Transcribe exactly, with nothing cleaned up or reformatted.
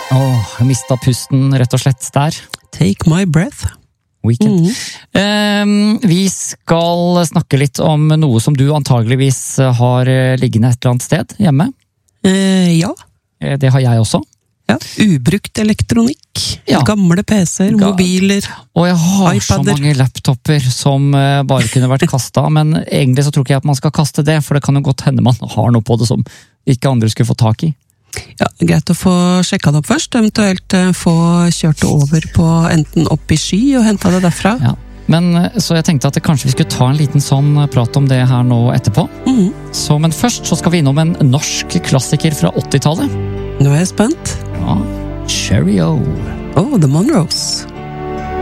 Åh, jeg mistet pusten rett og slett der. Take my breath. Weekend. Mm. Um, vi skal snakke litt om noe som du antageligvis har liggende et eller annet sted hjemme. Eh, ja. Det har jeg også. Ja, ubrukt elektronikk, ja. Gamle P C-er, Ga mobiler, og jeg har iPader. Så mange laptoper som uh, bare kunne vært kastet, men egentlig så tror ikke jeg at man skal kaste det, for det kan jo godt hende man har noe på det som ikke andre skulle få tak i. Ja, greit å få sjekket det opp først, eventuelt uh, få kjørt det over på enten opp i sky og hentet det derfra. Ja. Men så jeg tenkte at det kanskje vi skulle ta en liten sånn prat om det her nå etterpå. Mm. Så, men først så skal vi innom en norsk klassiker fra åttitallet. Nå er jeg spent. Ja, Cherry-O. Oh, The Monroes.